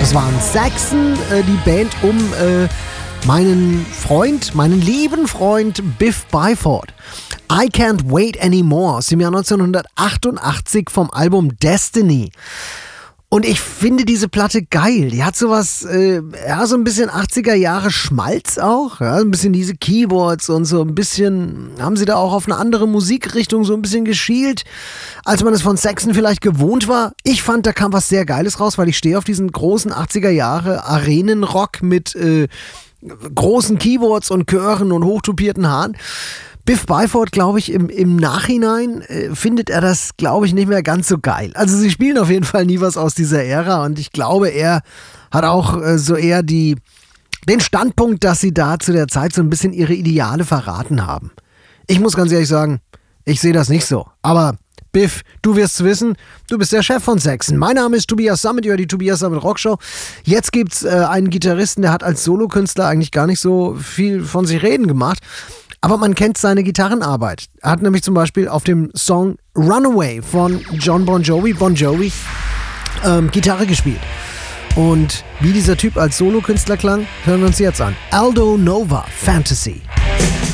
Das waren Saxon, die Band um meinen lieben Freund Biff Byford. I Can't Wait Anymore aus dem Jahr 1988 vom Album Destiny. Und ich finde diese Platte geil. Die hat sowas, so ein bisschen 80er Jahre Schmalz auch. Ja, ein bisschen diese Keyboards und so ein bisschen, haben sie da auch auf eine andere Musikrichtung so ein bisschen geschielt, als man es von Saxon vielleicht gewohnt war. Ich fand, da kam was sehr Geiles raus, weil ich stehe auf diesen großen 80er Jahre Arenenrock mit großen Keyboards und Chören und hochtupierten Haaren. Biff Byford, glaube ich, im Nachhinein findet er das, glaube ich, nicht mehr ganz so geil. Also sie spielen auf jeden Fall nie was aus dieser Ära und ich glaube, er hat auch so eher den Standpunkt, dass sie da zu der Zeit so ein bisschen ihre Ideale verraten haben. Ich muss ganz ehrlich sagen, ich sehe das nicht so. Aber Biff, du wirst es wissen, du bist der Chef von Saxon. Mein Name ist Tobias Sammet, ihr hört die Tobias Sammet Rockshow. Jetzt gibt's einen Gitarristen, der hat als Solokünstler eigentlich gar nicht so viel von sich reden gemacht. Aber man kennt seine Gitarrenarbeit. Er hat nämlich zum Beispiel auf dem Song Runaway von Bon Jovi, Gitarre gespielt. Und wie dieser Typ als Solokünstler klang, hören wir uns jetzt an. Aldo Nova, Fantasy.